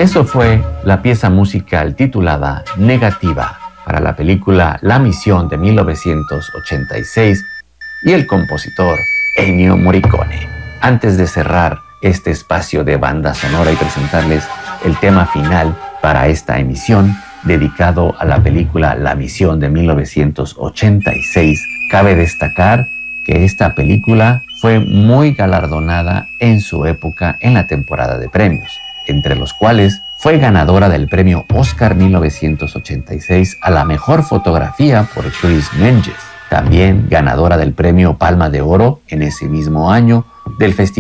Eso fue la pieza musical titulada Negativa para la película La Misión de 1986 y el compositor Ennio Morricone. Antes de cerrar este espacio de banda sonora y presentarles el tema final para esta emisión dedicado a la película La Misión de 1986, cabe destacar que esta película fue muy galardonada en su época en la temporada de premios, entre los cuales fue ganadora del premio Oscar 1986 a la mejor fotografía por Chris Menges, también ganadora del premio Palma de Oro en ese mismo año del Festival